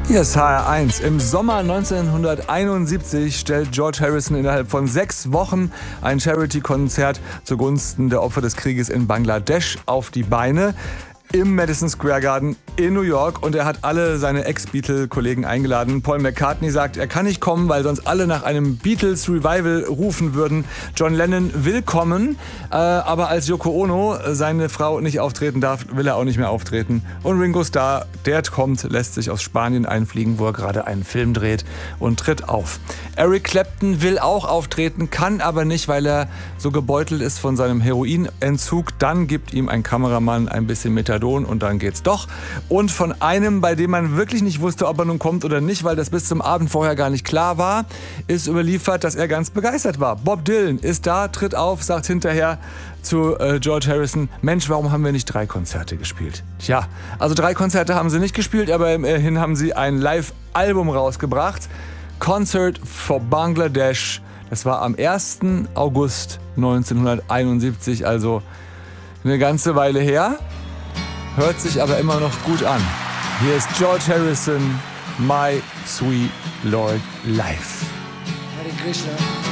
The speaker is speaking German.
Hier ist HR1. Im Sommer 1971 stellt George Harrison innerhalb von 6 Wochen ein Charity-Konzert zugunsten der Opfer des Krieges in Bangladesch auf die Beine. Im Madison Square Garden in New York, und er hat alle seine Ex-Beatle-Kollegen eingeladen. Paul McCartney sagt, er kann nicht kommen, weil sonst alle nach einem Beatles-Revival rufen würden. John Lennon will kommen, aber als Yoko Ono, seine Frau, nicht auftreten darf, will er auch nicht mehr auftreten. Und Ringo Starr, der kommt, lässt sich aus Spanien einfliegen, wo er gerade einen Film dreht, und tritt auf. Eric Clapton will auch auftreten, kann aber nicht, weil er so gebeutelt ist von seinem Heroinentzug. Dann gibt ihm ein Kameramann ein bisschen Methadon und dann geht's doch. Und von einem, bei dem man wirklich nicht wusste, ob er nun kommt oder nicht, weil das bis zum Abend vorher gar nicht klar war, ist überliefert, dass er ganz begeistert war. Bob Dylan ist da, tritt auf, sagt hinterher zu George Harrison: Mensch, warum haben wir nicht 3 Konzerte gespielt? Tja, also 3 Konzerte haben sie nicht gespielt, aber immerhin haben sie ein Live-Album rausgebracht. Concert for Bangladesh. Das war am 1. August 1971, also eine ganze Weile her. Hört sich aber immer noch gut an. Hier ist George Harrison, My Sweet Lord, live. Hare Krishna.